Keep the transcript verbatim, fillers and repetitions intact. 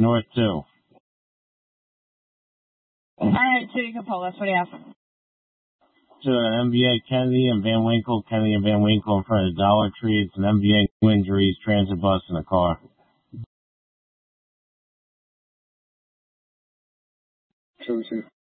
North two. All right, so you can pull us. What do you have? To an M B A Kennedy and Van Winkle, Kennedy and Van Winkle in front of Dollar Tree. It's an M B A injuries, transit bus, and a car. Show me.